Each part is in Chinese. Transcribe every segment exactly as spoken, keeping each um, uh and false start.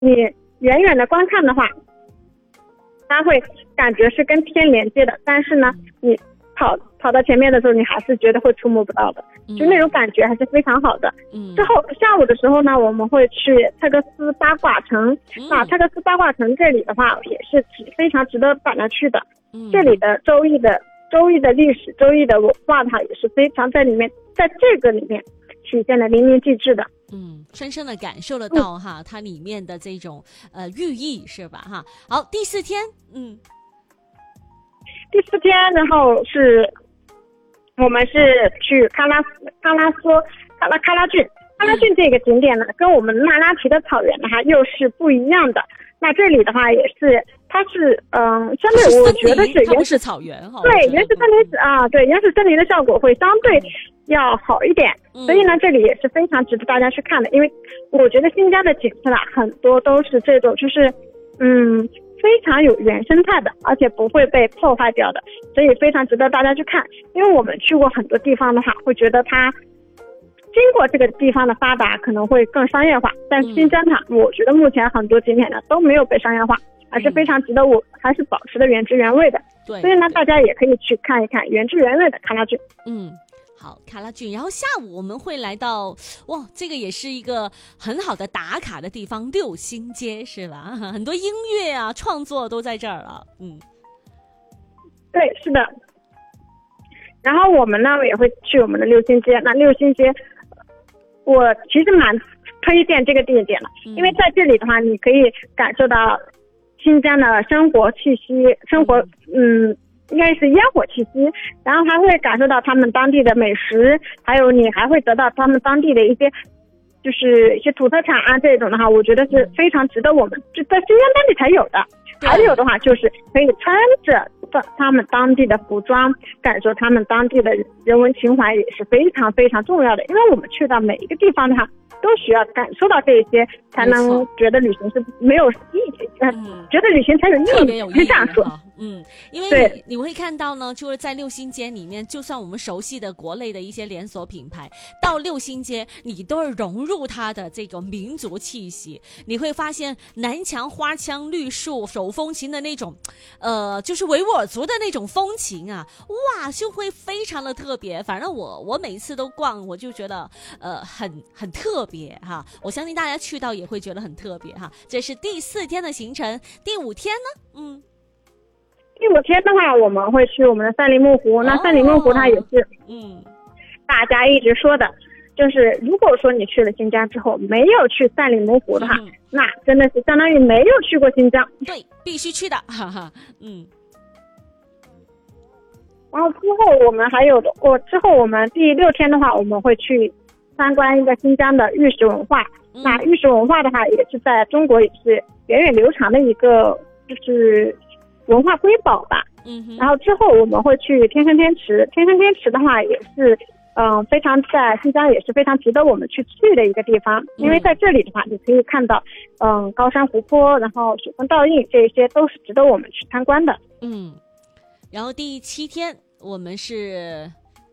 你远远的观看的话，它会感觉是跟天连接的，但是呢，你跑跑到前面的时候，你还是觉得会触摸不到的，就那种感觉还是非常好的。嗯，之后下午的时候呢，我们会去泰克斯八卦城。嗯、啊，泰克斯八卦城这里的话也是非常值得大家去的。嗯，这里的周易的周易的历史、周易的文化，它也是非常在里面，在这个里面体现的淋漓尽致的。 嗯，深深的感受得到、嗯、哈，它里面的这种呃寓意是吧？哈，好，第四天，嗯， 第四天，然后是我们是去喀拉喀拉梭喀拉喀拉峻，喀拉峻这个景点呢，跟我们那拉提的草原呢，哈又是不一样的。那这里的话也是，它是嗯、呃，相对我觉得是原始草原哈， 对，原始森林啊，对，原始森林的效果会相对要好一点，嗯、所以呢，这里也是非常值得大家去看的。因为我觉得新疆的景色啊，很多都是这种就是嗯非常有原生态的，而且不会被破坏掉的，所以非常值得大家去看。因为我们去过很多地方的话，会觉得它经过这个地方的发达可能会更商业化，但新疆它、嗯、我觉得目前很多景点呢都没有被商业化，还是非常值得我还是保持的原汁原味的。对，所以呢，大家也可以去看一看原汁原味的喀拉峻。 嗯，好，喀拉峻。然后下午我们会来到，哇，这个也是一个很好的打卡的地方，六星街是吧？很多音乐啊创作都在这儿了。嗯， 对，是的。然后我们呢也会去我们的六星街。那六星街我其实蛮推荐这个地点的，因为在这里的话，你可以感受到新疆的生活气息，生活嗯应该是烟火气息，然后还会感受到他们当地的美食，还有你还会得到他们当地的一些就是一些土特产啊，这种的话，我觉得是非常值得我们就在新疆当地才有的。还有的话就是可以穿着他们当地的服装，感受他们当地的人文情怀，也是非常非常重要的。因为我们去到每一个地方的话，都需要感受到这些，才能觉得旅行是没有意义，嗯，觉得旅行才有意义，是这样说。 嗯，因为你你会看到呢，就是在六星街里面，就算我们熟悉的国内的一些连锁品牌，到六星街你都是融入它的这个民族气息。你会发现南墙花枪绿树手风琴的那种呃就是维吾尔族的那种风情啊，哇，就会非常的特别。反正我我每次都逛，我就觉得呃很很特别哈。我相信大家去到也会觉得很特别哈。这是第四天的行程。第五天呢，嗯第五天的话，我们会去我们的赛里木湖。哦、那赛里木湖它也是，嗯，大家一直说的，就是如果说你去了新疆之后没有去赛里木湖的话，嗯、那真的是相当于没有去过新疆。 对，必须去的，哈哈，嗯。 然后之后我们还有的，我之后我们第六天的话，我们会去参观一个新疆的玉石文化。嗯、那玉石文化的话，也是在中国也是源远流长的一个就是文化瑰宝吧。嗯，然后之后我们会去天山天池。天山天池的话也是嗯、呃、非常在新疆也是非常值得我们去去的一个地方。因为在这里的话，你可以看到嗯、呃、高山湖泊，然后水风倒映，这些都是值得我们去参观的。 嗯，然后第七天我们是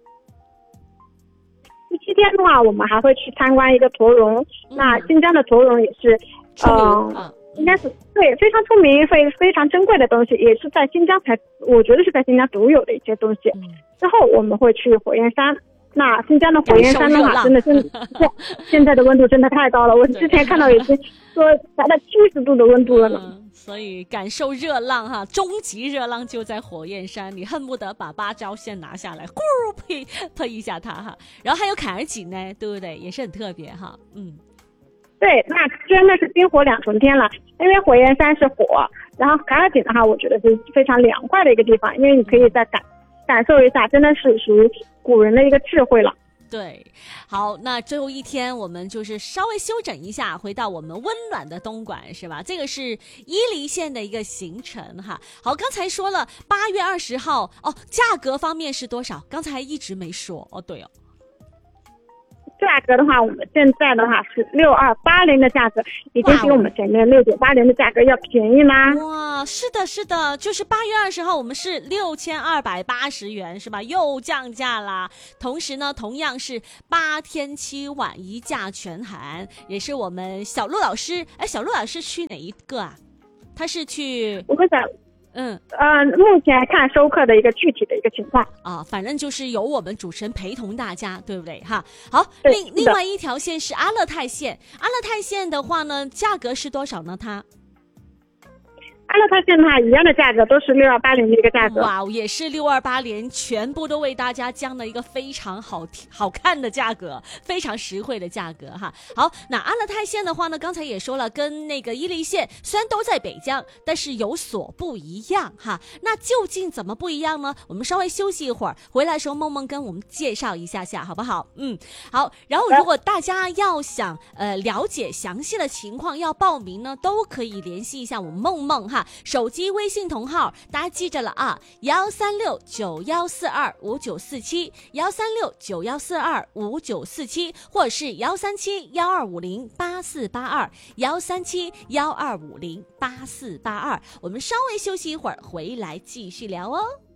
第七天的话，我们还会去参观一个驼绒。嗯、那新疆的驼绒也是嗯、呃应该是对非常出名、非非常珍贵的东西，也是在新疆才，我觉得是在新疆独有的一些东西。嗯、之后我们会去火焰山。那新疆的火焰山的话，真的是现在的温度真的太高了，我之前看到已经说达到七十度的温度了呢。 嗯、所以感受热浪哈，终极热浪就在火焰山，你恨不得把芭蕉先拿下来，咕呸喷一下它哈。然后还有坎儿井呢，对不对？也是很特别哈，嗯。 对，那真的是冰火两重天了。因为火焰山是火，然后坎儿井的话，我觉得是非常凉快的一个地方，因为你可以再感感受一下，真的是属于古人的一个智慧了。 对，好，那最后一天我们就是稍微休整一下，回到我们温暖的东莞，是吧？这个是伊犁县的一个行程哈。好，刚才说了八月二十号哦，价格方面是多少？刚才一直没说哦。对哦。 价格的话，我们现在的话是六二八零的价格，已经比我们前面六九八零的价格要便宜啦。 哇，是的，是的，就是八月二十号我们是六千二百八十元，是吧？又降价啦。同时呢，同样是八天七晚一价全含，也是我们小陆老师。哎，小陆老师去哪一个啊？他是去我想。 嗯， 呃，目前看收课的一个具体的一个情况啊，反正就是由我们主持人陪同大家，对不对哈？好，另另外一条线是阿勒泰线，阿勒泰线的话呢，价格是多少呢？它？ 阿勒泰线的话，一样的价格都是六二八零的一个价格。 哇，也是六二八零，全部都为大家降了一个非常好好看的价格，非常实惠的价格哈。好，那阿勒泰线的话呢，刚才也说了，跟那个伊犁线虽然都在北疆，但是有所不一样哈。那究竟怎么不一样呢？我们稍微休息一会儿，回来的时候梦梦跟我们介绍一下下，好不好？嗯，好。然后如果大家要想呃了解详细的情况，要报名呢，都可以联系一下我们梦梦哈。手机微信同号大家记着了啊，幺三六九幺四二五九四七，幺三六九幺四二五九四七，或者是幺三七幺二五零八四八二，幺三七幺二五零八四八二。我们稍微休息一会儿，回来继续聊哦。